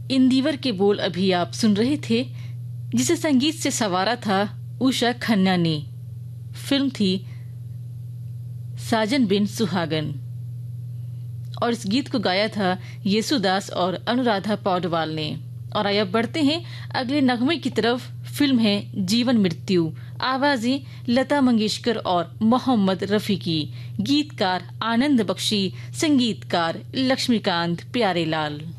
इंदिवर के बोल अभी आप सुन रहे थे, जिसे संगीत से संवारा था उषा खन्ना ने। फिल्म थी साजन बिन सुहागन और इस गीत को गाया था येसुदास और अनुराधा पौडवाल ने। और आइए बढ़ते हैं अगले नगमे की तरफ। फिल्म है जीवन मृत्यु, आवाजें लता मंगेशकर और मोहम्मद रफी की, गीतकार आनंद बख्शी, संगीतकार लक्ष्मीकांत प्यारेलाल।